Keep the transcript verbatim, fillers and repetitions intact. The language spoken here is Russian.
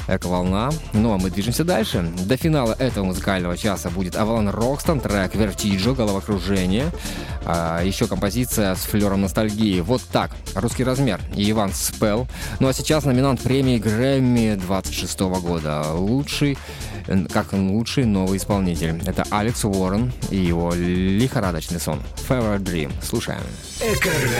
Эко-волна. Ну, а мы движемся дальше. До финала этого музыкального часа будет Avalon Roxton, трек Vertigo, головокружение. А, еще композиция с флером ностальгии. Вот так. Русский размер. И Иван Спелл. Ну, а сейчас номинант премии Грэмми двадцать шестого года. Лучший, как лучший новый исполнитель. Это Алекс Уоррен и его лихорадочный сон. Fever Dream. Слушаем.